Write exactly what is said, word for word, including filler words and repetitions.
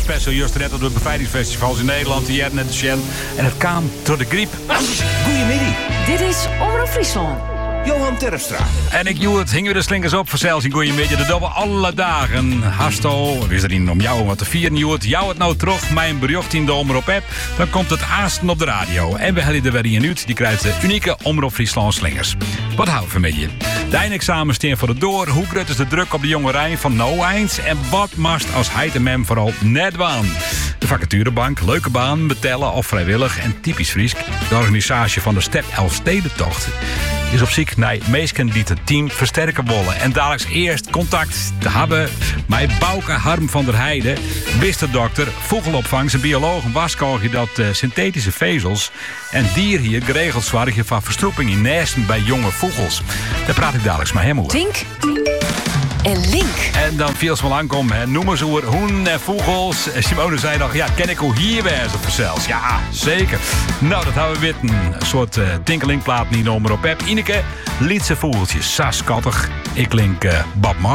special just net op de bevrijdingsfestivals in Nederland. Die hadden net de Shen. En het kwam door de griep. Goedemiddag. Dit is Omroep Friesland. Johan Terpstra. En ik joe het, hingen we de slinkers op voor zelfs in goeiemiddag. De dobbel alle dagen. Hasto, is er niet om jou wat te vieren, joe het. Jou het nou terug, mijn bericht in de Omroep app. Dan komt het aasten op de radio. En we hebben er weer een uit, die krijgt de unieke Omroep Friesland slingers. Wat houden we met je? De eindexamen staan voor de door. Hoe groot is de druk op de jongerij van nou eens? En wat mast als hij en mem vooral net waan? De vacaturebank, leuke baan, betellen of vrijwillig en typisch Fries. De organisatie van de Step Elfstedentocht is op zoek naar meesken die het team versterken willen. En dadelijks eerst contact te hebben met Bouke Harm van der Heijden, wisterdokter, vogelopvangst en bioloog en waskoogje dat uh, synthetische vezels en dier hier geregeld zorgen van verstroeping in nesten bij jonge vogels. Daar praat ik dadelijks met hem over. Tink en Link. En dan viel ze wel aankomen, noemen ze over hoen en vogels. Simone zei nog, ja, ken ik hoe hier wezen op verzels? Ja, zeker. Nou, dat hebben we witten. Een soort uh, tinkelingplaat niet noemen op app. Ineke, Lietse vogeltjes, saskattig. Ik link uh, Bob Marley.